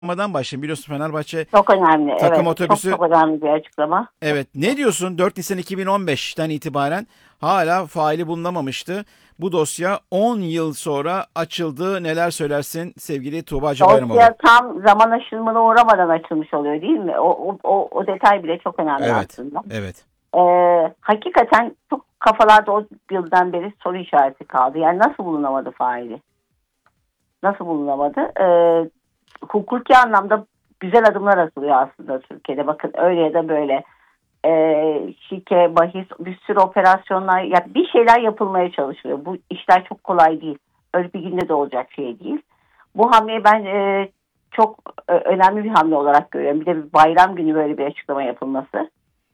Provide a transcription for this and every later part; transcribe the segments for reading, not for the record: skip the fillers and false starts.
açıklamadan başlayayım. Biliyorsun Fenerbahçe Çok önemli. takım Evet. Çok otobüsü. çok önemli bir açıklama. Evet, ne diyorsun? 4 Nisan 2015'ten itibaren hala faili bulunamamıştı. Bu dosya 10 yıl sonra açıldı. Neler söylersin sevgili Tuğba Bayramoğlu? Dosya tam zaman aşımına uğramadan açılmış oluyor değil mi? O detay bile çok önemli Evet, aslında. evet. Hakikaten çok kafalarda o yıldan beri soru işareti kaldı. Yani nasıl bulunamadı faili? Nasıl bulunamadı? Hukuki anlamda güzel adımlar atılıyor aslında Türkiye'de. Bakın öyle ya da böyle. Şike, bahis, bir sürü operasyonlar, ya bir şeyler yapılmaya çalışılıyor. Bu işler çok kolay değil. Öyle bir günde de olacak şey değil. Bu hamleyi ben çok önemli bir hamle olarak görüyorum. Bir de bir bayram günü böyle bir açıklama yapılması.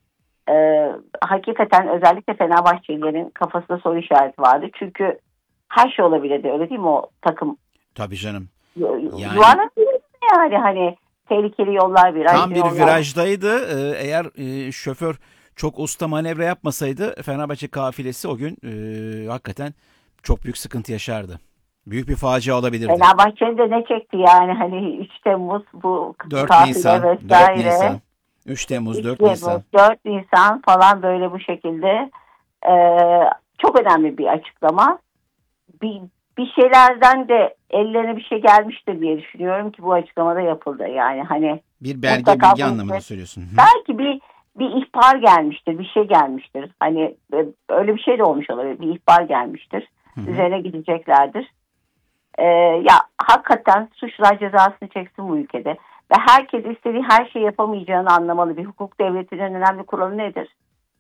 Hakikaten özellikle Fenerbahçelilerin kafasında soru işareti vardı. Çünkü her şey olabilirdi, öyle değil mi, o takım Tabii canım. Yani yuvarlanabilirdi yani, hani tehlikeli yollar, tam virajlı bir yollar. virajdaydı. Eğer şoför çok usta manevra yapmasaydı Fenerbahçe kafilesi o gün hakikaten çok büyük sıkıntı yaşardı. Büyük bir facia olabilirdi. Fenerbahçe'nin de ne çekti yani, hani 3 Temmuz bu 4 kafile Nisan, 4 vesaire, Nisan, 3 Temmuz, 3 4 Temmuz, Nisan. 4 Nisan falan, böyle bu şekilde e, çok önemli bir açıklama. Bir, bir şeylerden de ellerine bir şey gelmiştir diye düşünüyorum ki bu açıklamada yapıldı. Yani hani Bir belge, mutlaka bilgi bunun anlamında için söylüyorsun. Hı. belki bir ihbar gelmiştir, bir şey gelmiştir. Hani öyle bir şey de olmuş olabilir. Bir ihbar gelmiştir. Hı hı. Üzerine gideceklerdir. Ya hakikaten suçlar cezasını çeksin bu ülkede. Ve herkes istediği her şeyi yapamayacağını anlamalı. Bir hukuk devletinin önemli kuralı nedir?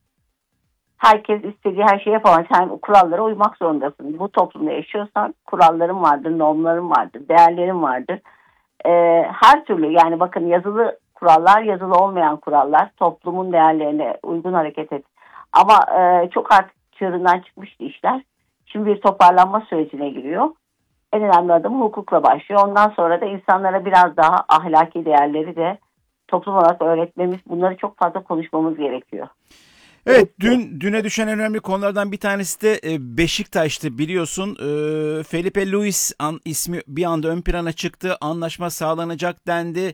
Herkes istediği her şeyi yapamaz. Sen kurallara uymak zorundasın. Bu toplumda yaşıyorsan kuralların vardır, normların vardır, değerlerin vardır. Her türlü, yani bakın, yazılı kurallar, yazılı olmayan kurallar, toplumun değerlerine uygun hareket et. Ama çok artık çığırından çıkmıştı işler. Şimdi bir toparlanma sürecine giriyor. En önemli adım hukukla başlıyor. Ondan sonra da insanlara biraz daha ahlaki değerleri de toplum olarak öğretmemiz, bunları çok fazla konuşmamız gerekiyor. Evet, düne düşen en önemli konulardan bir tanesi de Beşiktaş'tı biliyorsun. Felipe Luis ismi bir anda ön plana çıktı. Anlaşma sağlanacak dendi.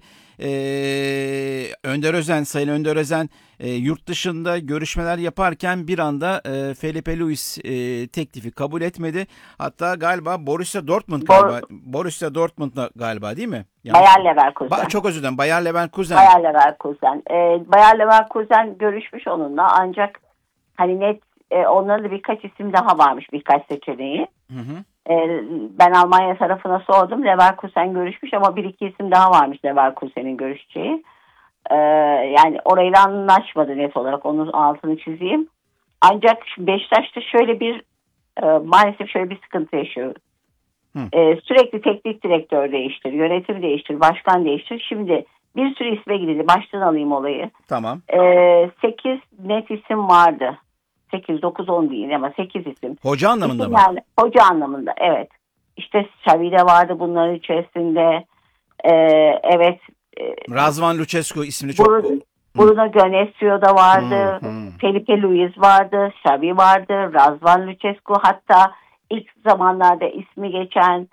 Sayın Önder Özen yurt dışında görüşmeler yaparken bir anda Felipe Luis teklifi kabul etmedi. Hatta galiba Borussia Dortmund'la galiba, değil mi? Yanlış Bayer mı? Leverkusen. Çok özür dilerim. Bayer Leverkusen. Bayer Leverkusen. Bayer Leverkusen görüşmüş onunla, ancak hani net, onların da birkaç isim daha varmış, birkaç seçeneği. Hı hı. Ben Almanya tarafına sordum. Leverkusen görüşmüş ama bir iki isim daha varmış Leverkusen'in görüşeceği. Yani orayla anlaşmadı net olarak, onun altını çizeyim. Ancak Beşiktaş'ta maalesef şöyle bir sıkıntı yaşıyor. Hı. Sürekli teknik direktör değiştir, yönetim değiştir, başkan değiştir. Şimdi bir sürü isme gidildi. Baştan alayım olayı. Tamam. 8 net isim vardı. 8, 9, 10 değil ama 8 isim. Hoca anlamında mı? Yani hoca anlamında, evet. İşte Xavi de vardı bunların içerisinde. Evet. Razvan Lucescu ismini çok... Bruno Genesio da vardı. Hı. Felipe Luis vardı. Xavi vardı. Razvan Lucescu, hatta ilk zamanlarda ismi geçen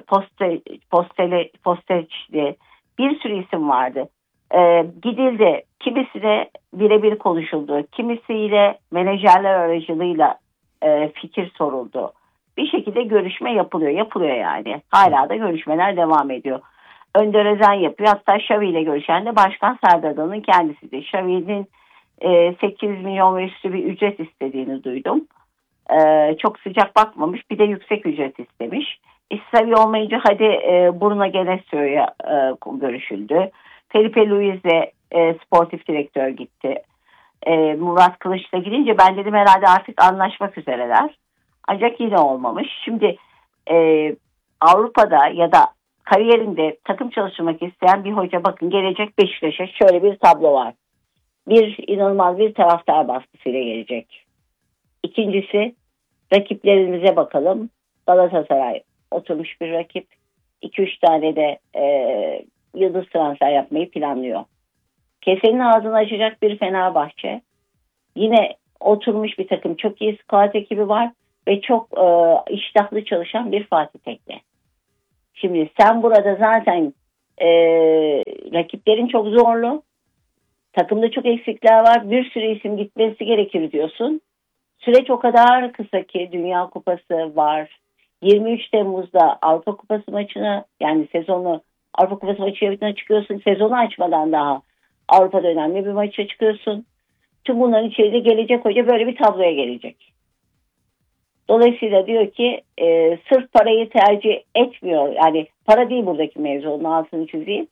Posteç'ti. Bir sürü isim vardı. Gidildi. Kimisine birebir konuşuldu. Kimisiyle menajerler aracılığıyla fikir soruldu. Bir şekilde görüşme yapılıyor. Yapılıyor yani. Hala da görüşmeler devam ediyor. Önder Özen yapıyor. Hatta Xavi ile görüşen de Başkan Serdar Adalı'nın kendisidir. Xavi'nin 8 milyon ve üstü bir ücret istediğini duydum. Çok sıcak bakmamış. Bir de yüksek ücret istemiş. Xavi olmayınca hadi Bruno Genesio'ya görüşüldü. Felipe Luis'e sportif direktör gitti. Murat Kılıç'la gidince ben dedim herhalde artık anlaşmak üzereler. Ancak yine olmamış. Şimdi Avrupa'da ya da kariyerinde takım çalıştırmak isteyen bir hoca, bakın, gelecek Beşiktaş'a, şöyle bir tablo var. İnanılmaz bir taraftar baskısıyla gelecek. İkincisi, rakiplerimize bakalım. Galatasaray oturmuş bir rakip. 2-3 tane de yıldız transfer yapmayı planlıyor. Kesenin ağzını açacak bir Fenerbahçe. Yine oturmuş bir takım, çok iyi scout ekibi var ve çok iştahlı çalışan bir Fatih Tekke. Şimdi sen burada zaten Rakiplerin çok zorlu. Takımda çok eksikler var. Bir sürü isim gitmesi gerekir diyorsun. Süreç o kadar kısa ki Dünya Kupası var. 23 Temmuz'da Avrupa Kupası maçına, yani sezonu Avrupa Kupası maçına çıkıyorsun. Sezonu açmadan daha Avrupa'da önemli bir maça çıkıyorsun. Tüm bunların içinde gelecek hoca böyle bir tabloya gelecek. Dolayısıyla diyor ki sırf parayı tercih etmiyor. Yani para değil buradaki mevzu, onun altını çizeyim.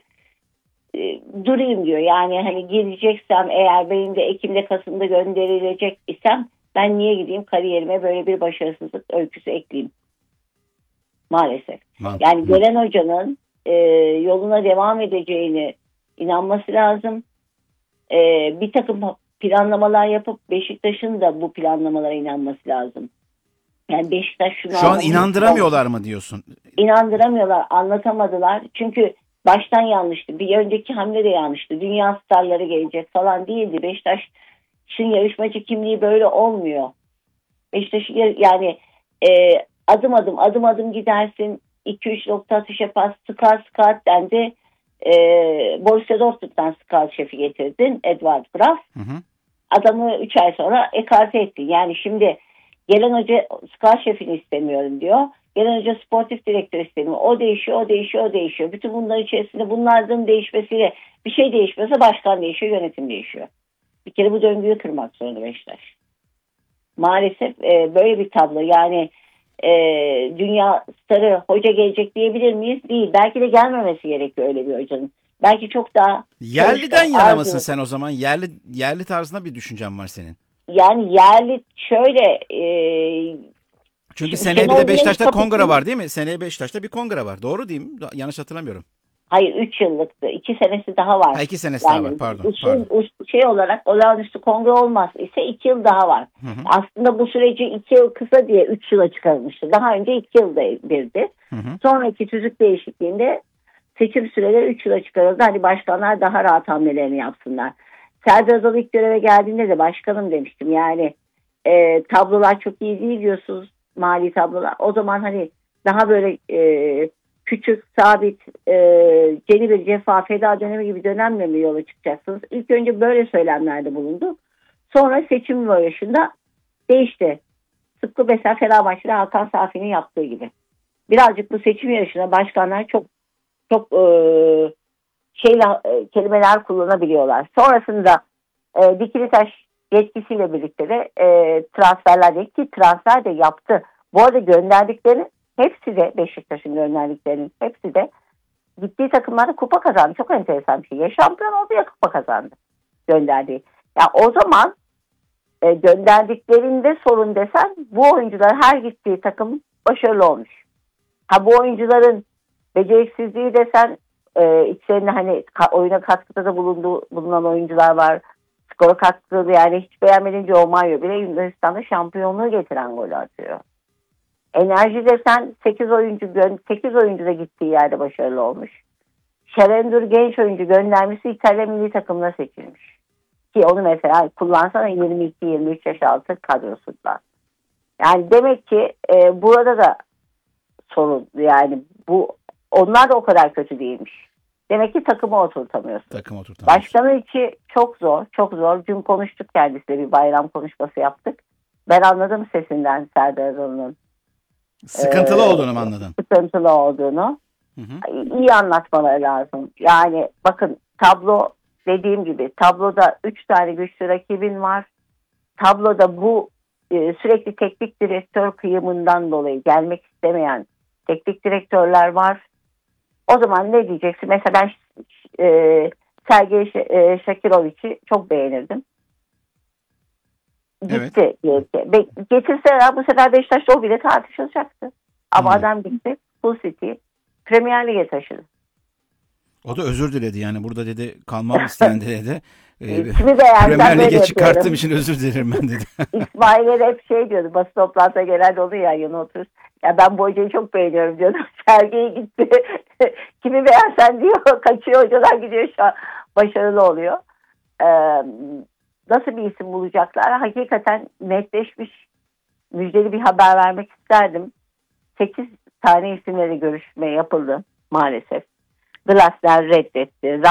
Durayım diyor. Yani hani gideceksem eğer, benim de Ekim'de Kasım'da gönderilecek isem, ben niye gideyim kariyerime böyle bir başarısızlık öyküsü ekleyeyim. Maalesef. Yani gelen hocanın yoluna devam edeceğini inanması lazım. Bir takım planlamalar yapıp Beşiktaş'ın da bu planlamalara inanması lazım. Yani Beşiktaş şu an inandıramıyorlar mı diyorsun? İnandıramıyorlar, anlatamadılar. Çünkü baştan yanlıştı. Bir önceki hamle de yanlıştı. Dünya starları gelecek falan değildi. Beşiktaş'ın yarışmacı kimliği böyle olmuyor. Beşiktaş'ın yani adım adım gidersin. 2-3 nokta atış yapar. Scout dendi. Borussia Dortmund'dan scout şefi getirdin. Edward Graf. Adamı 3 ay sonra ekarte ettin. Yani şimdi gelen hoca scout şefini istemiyorum diyor. Gelen hoca sportif direktör istemiyor. O değişiyor. Bütün bunların içerisinde bunların değişmesiyle bir şey değişmiyorsa başkan değişiyor, yönetim değişiyor. Bir kere bu döngüyü kırmak zorunda Beşiktaş. Maalesef böyle bir tablo. Yani dünya starı hoca gelecek diyebilir miyiz? Değil. Belki de gelmemesi gerekiyor öyle bir hocanın. Belki çok daha... Yerliden yana mısın sen o zaman? Yerli tarzında bir düşüncen var senin. Yani yerli şöyle... Çünkü seneye bir de Beşiktaş'ta kongre var değil mi? Seneye Beşiktaş'ta bir kongre var. Doğru değil mi? Yanlış hatırlamıyorum. Hayır, 3 yıllıktı. 2 senesi daha var. 2 senesi daha var. Pardon. Şey olarak olağanüstü kongre olmaz ise 2 yıl daha var. Aslında bu süreci 2 yıl kısa diye 3 yıla çıkarılmıştı. Daha önce 2 yılda birdi. Sonraki tüzük değişikliğinde seçim süreleri 3 yıla çıkarıldı. Hani başkanlar daha rahat hamlelerini yapsınlar. Serdar Adalı ilk göreve geldiğinde de başkanım demiştim. Yani tablolar çok iyi değil diyorsunuz, mali tablolar. O zaman hani daha böyle küçük, sabit, yeni bir cefa, feda dönemi gibi dönemle mi yola çıkacaksınız? İlk önce böyle söylemlerde bulundu. Sonra seçim yarışında değişti. Sıkı mesela Fenerbahçe'de Hakan Safi'nin yaptığı gibi. Birazcık bu seçim yarışında başkanlar çok kelimeler kullanabiliyorlar. Sonrasında dikili taş yetkisiyle birlikte de transferler değil ki transfer de yaptı. Bu arada gönderdikleri hepsi de, Beşiktaş'ın gönderdiklerinin hepsi de gittiği takımlarda kupa kazandı. Çok enteresan bir şey. Ya şampiyon oldu ya kupa kazandı gönderdiği. Ya o zaman gönderdiklerinde sorun desen, bu oyuncular her gittiği takım başarılı olmuş. Ha, bu oyuncuların beceriksizliği desen, içlerinde hani oyuna katkıda da bulunan oyuncular var. Skora katkıda, yani hiç beğenmediğim Joe Mario bile Yunanistan'da şampiyonluğu getiren golü atıyor. Enerji desen 8 oyuncu da gittiği yerde başarılı olmuş. Şerendur genç oyuncu göndermesi İtalya milli takımına seçilmiş. Ki onu mesela kullansana 22-23 yaş altı kadrosunda. Yani demek ki burada da sorun, yani onlar da o kadar kötü değilmiş. Demek ki takımı oturtamıyorsun. Başkanın içi çok zor, çok zor. Dün konuştuk kendisiyle, bir bayram konuşması yaptık. Ben anladım sesinden Serdar Adalı'nın. Sıkıntılı olduğunu mu anladın? Sıkıntılı olduğunu. İyi anlatmaları lazım. Yani bakın, tablo dediğim gibi, tabloda 3 tane güçlü rakibin var. Tabloda bu sürekli teknik direktör kıyımından dolayı gelmek istemeyen teknik direktörler var. O zaman ne diyeceksin? Mesela ben Sergey Shakirovic'i çok beğenirdim. Gitti. Evet. Getirseler bu sefer Beşiktaş'ta o bile tartışılacaktı. Ama adam gitti. Full City Premier Lig'e taşıdı. O da özür diledi, yani burada dedi kalmam isteyen dedi. Premier Lig'e çıkarttığım için özür dilerim ben dedi. İsmail'e hep şey diyordu, basın toplantısına genelde oluyor ya, yanına oturur. Ya ben bu hocayı çok beğeniyorum diyordu. Sergey gitti. Kimi beğensen diyor, kaçıyor hocadan, gidiyor, şu an başarılı oluyor. Nasıl bir isim bulacaklar? Hakikaten netleşmiş, müjdeli bir haber vermek isterdim. 8 tane isimle görüşme yapıldı maalesef. Glasner reddetti.